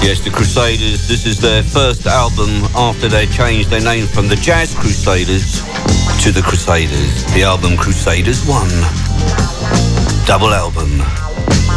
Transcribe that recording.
Yes, the Crusaders. This is their first album after they changed their name from the Jazz Crusaders to the Crusaders. The album Crusaders 1. Double album.